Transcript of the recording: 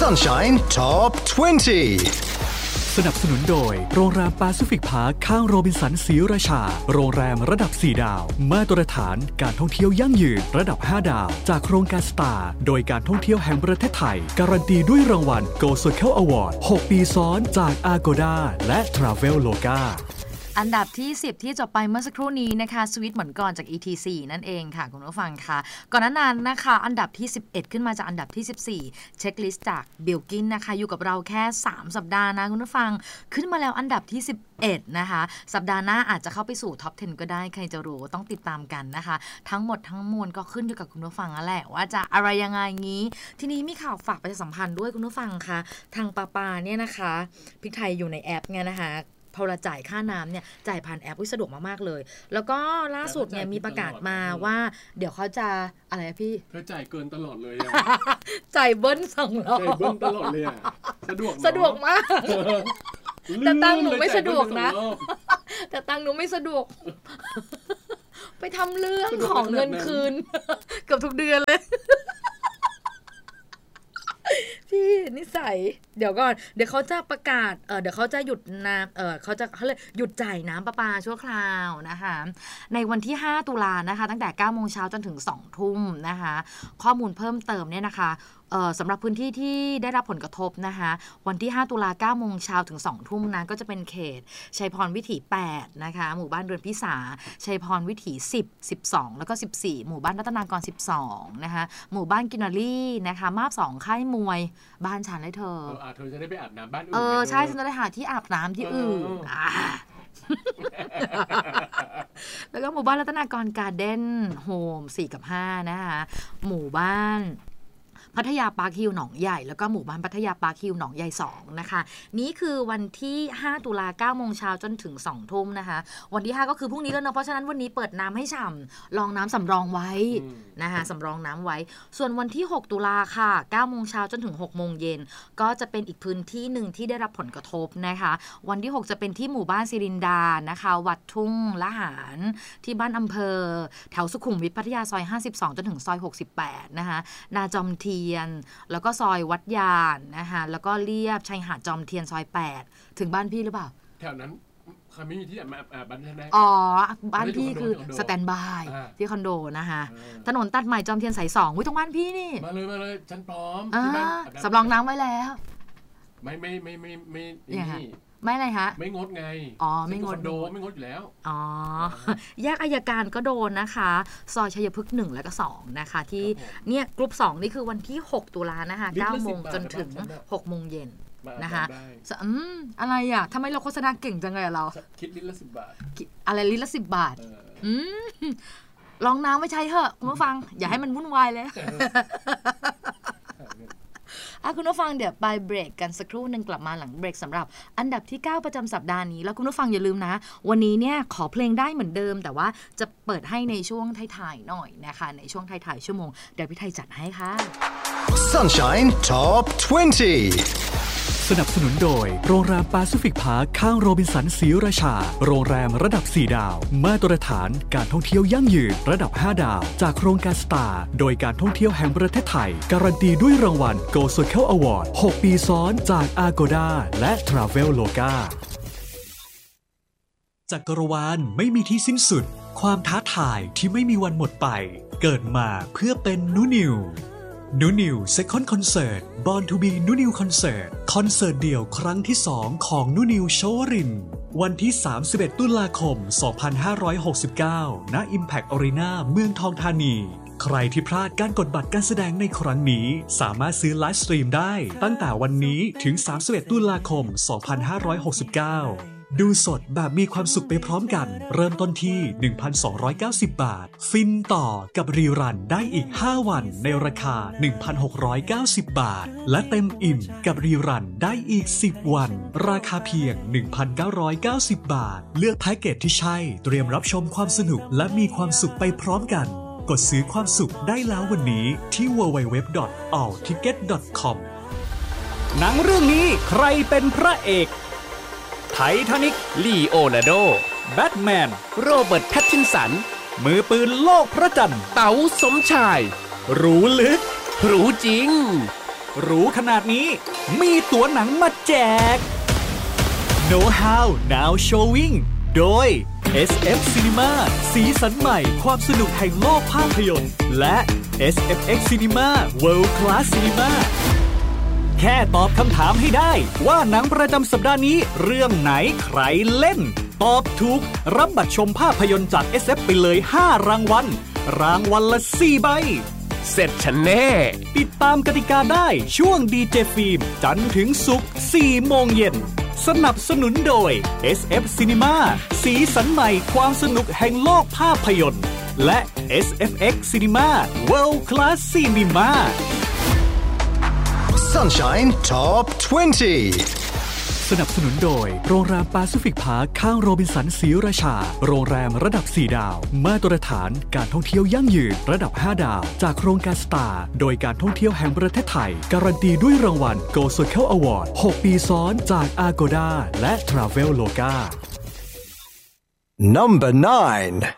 Sunshine Top 20 สนับสนุนโดยโรงแรมแปซิฟิกพาร์คข้างโรบินสันศรีราชาโรงแรมระดับ4ดาวมาตรฐานการท่องเที่ยวยั่งยืนระดับ5ดาวจากโครงการสตาร์โดยการท่องเที่ยวแห่งประเทศไทยการันตีด้วยรางวัล Go Circle Award 6 ปีซ้อนจาก Agoda และ Traveloka อันดับที่10ที่จบไปเมื่อสักครู่นี้นะคะสวิตเหมือนก่อนจาก ET4 นั่นเองค่ะคุณผู้ฟังค่ะก่อนหน้านั้นนะคะอันดับที่11ขึ้นมาจากอันดับที่14เช็คลิสต์จากบิลกินนะคะอยู่กับเราแค่3สัปดาห์นะคุณผู้ฟังขึ้นมาแล้วอันดับที่11นะคะสัปดาห์หน้าอาจจะเข้าไปสู่ท็อป 10 ก็ได้ใครจะรู้ต้องติดตามกันนะคะทั้งหมดทั้งมวลก็ขึ้นอยู่กับคุณผู้ฟังแล้วแหละว่าจะอะไรยังไงงี้ทีนี้มีข่าวฝากประชาสัมพันธ์ด้วยคุณผู้ฟังค่ะทางปาเนี่ยนะคะพริกไทยอยู่ในแอปไงนะคะพอเราจ่ายค่าน้ำเนี่ยจ่ายผ่านแอปสะดวกมากๆเลยแล้วก็ล่าสุดเนี่ยมีประกาศมาว่าเดี๋ยวเขาจะอะไรพี่เธอจ่ายเกินตลอดเลยอะจ่ายเบิ้ล2รอบจ่ายเบิ้ลตลอดเลยอะสะดวกมากแต่ตังหนูไม่สะดวกนะแต่ตังหนูไม่สะดวกไปทำเรื่องของเงินคืนเกือบทุกเดือนเลยพี่นิสัยเดี๋ยวก่อนเดี๋ยวเขาจะประกาศเดี๋ยวเขาจะหยุดน้ำเขาเลยหยุดจ่ายน้ำประปาชั่วคราวนะคะในวันที่5ตุลานะคะตั้งแต่ 9 โมงเช้าจนถึง 2 ทุ่มนะคะข้อมูลเพิ่มเติมเนี่ยนะคะสำหรับพื้นที่ที่ได้รับผลกระทบนะคะวันที่5ตุลา 9 โมงเช้าถึง 2 ทุ่มนะก็จะเป็นเขตชัยพรวิถี8นะคะหมู่บ้านเรือนพิสาชัยพรวิถี10 12แล้วก็14หมู่บ้านรัตนากร12นะคะหมู่บ้านกินนารีนะคะมาบ2ค่ายมวยบ้านฉันเลยเธอจะได้ไปอาบน้ำบ้านอื่นใช่ฉันจะได้หาที่อาบน้ำที่อื่นแล้วก็หมู่บ้านรัตนากรการ์เด้นโฮม4กับ5นะคะหมู่บ้านพัทยาปาร์คฮิลล์หนองใหญ่แล้วก็หมู่บ้านพัทยาปาร์คฮิลล์หนองใหญ่2นะคะนี่คือวันที่5ตุลา 9 โมงเช้าจนถึง 2 ทุ่มนะคะวันที่5ก็คือพรุ่งนี้แล้วเนาะเพราะฉะนั้นวันนี้เปิดน้ำให้ฉ่ำรองน้ำสำรองไว้นะคะสำรองน้ำไว้ส่วนวันที่6ตุลาค่ะ 9 โมงเช้าจนถึง 6 โมงเย็นก็จะเป็นอีกพื้นที่หนึ่งที่ได้รับผลกระทบนะคะวันที่6จะเป็นที่หมู่บ้านศิรินดานะคะวัดทุ่งละหารที่บ้านอำเภอแถวสุขุมวิทพัทยาซอย52จนถึงซอย68นะคะนาจอมเทียนแล้วก็ซอยวัดยานนะคะแล้วก็เลียบชายหาดจอมเทียนซอย8ถึงบ้านพี่หรือเปล่าแถวนั้นไม่มีที่บ้านแน่บ้านพี่คือสแตนบายที่คอนโดนะคะถนนตัดใหม่จอมเทียนสาย2ตรงบ้านพี่นี่มาเลยฉันพร้อมสำรองน้ำไว้แล้วไม่ไม่อะไรฮะไม่งดไงไม่งดโดไม่งดอยู่แล้วแยกอัยการก็โดนนะคะซอยชัยพฤกษ์1และก็2นะคะที่เนี่ยกลุ่ม2นี่คือวันที่6ตุลานะคะ9โมงจนถึง6โมงเย็นนะคะอะไรอ่ะทำไมเราโฆษณาเก่งจังเลยเราคิดลิตรละ10 บาทอะไรลิตรละ10 บาทลองน้ำไม่ใช่เหอะคุณผู้ฟังอย่าให้มันวุ่นวายเลยคุณผู้ฟังเดี๋ยวไปเบรกกันสักครู่นึงกลับมาหลังเบรกสำหรับอันดับที่9ประจำสัปดาห์นี้แล้วคุณผู้ฟังอย่าลืมนะวันนี้เนี่ยขอเพลงได้เหมือนเดิมแต่ว่าจะเปิดให้ในช่วงท้ายๆหน่อยนะคะในช่วงท้ายๆชั่วโมงเดี๋ยวพี่ไทยจัดให้ค่ะ Sunshine Top 20สนับสนุนโดยโรงแรมแปซิฟิกพาร์คข้างโรบินสันศรีราชาโรงแรมระดับ4ดาวมาตรฐานการท่องเที่ยวยั่งยืนระดับ5ดาวจากโครงการสตาร์โดยการท่องเที่ยวแห่งประเทศไทยการันตีด้วยรางวัล Go Circle Award 6 ปีซ้อนจาก Agoda และ Traveloka จักรวาลไม่มีที่สิ้นสุดความท้าทายที่ไม่มีวันหมดไปเกิดมาเพื่อเป็นนูนิวSecond Concert Born to be นูนิวคอนเสิร์ตคอนเสิร์ตเดี่ยวครั้งที่2ของนูนิวโชวรินวันที่31ตุลาคม2569ณ Impact Arena เมืองทองธานีใครที่พลาดการกดบัตรการแสดงในครั้งนี้สามารถซื้อไลฟ์สตรีมได้ตั้งแต่วันนี้ถึง31ตุลาคม2569ดูสดแบบมีความสุขไปพร้อมกันเริ่มต้นที่ 1,290 บาทฟินต่อกับรีรันได้อีก5วันในราคา 1,690 บาทและเต็มอิ่มกับรีรันได้อีก10วันราคาเพียง 1,990 บาทเลือกแพ็กเกจที่ใช่เตรียมรับชมความสนุกและมีความสุขไปพร้อมกันกดซื้อความสุขได้แล้ววันนี้ที่ www.allticket.com หนังเรื่องนี้ใครเป็นพระเอกไททานิคลีโอนาร์โดแบทแมนโรเบิร์ตแพตตินสันมือปืนโลกพระจันทร์เต๋าสมชายรู้ลึกรู้จริงรู้ขนาดนี้มีตั๋วหนังมาแจก Know How Now Showing โดย SF Cinema สีสันใหม่ความสนุกแห่งโลกภาพยนตร์และ SFX Cinema World Class Cinema แค่ตอบคำถามให้ได้ว่าหนังประจำสัปดาห์นี้เรื่องไหนใครเล่นตอบถูกรับบัตรชมภาพยนตร์จาก SF ไปเลย5รางวัลรางวัลละ4ใบเสร็จฉันแน่ติดตามกติกาได้ช่วงดีเจฟิล์มจันทร์ถึงศุกร์ 4 โมงเย็นสนับสนุนโดย SF Cinema สีสันใหม่ความสนุกแห่งโลกภาพยนตร์และ SFX Cinema World Class Cinema Sunshine Top 20 สนับสนุนโดยโรงแรมแปซิฟิกพาร์คข้างโรบินสันศรีราชาโรงแรมระดับ4ดาวมาตรฐานการท่องเที่ยวยั่งยืนระดับ5ดาวจากโครงการสตาร์โดยการท่องเที่ยวแห่งประเทศไทยการันตีด้วยรางวัล Go Circle Award 6 ปีซ้อนจาก Agoda และ Traveloka Number 9